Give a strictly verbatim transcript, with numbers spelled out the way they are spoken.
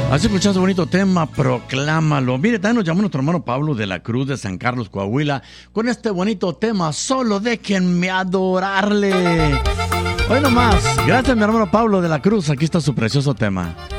Has escuchado ese bonito tema, Proclámalo. Mire, también nos llamó nuestro hermano Pablo de la Cruz de San Carlos, Coahuila, con este bonito tema, Solo déjenme adorarle. Hoy nomás, gracias mi hermano Pablo de la Cruz, aquí está su precioso tema.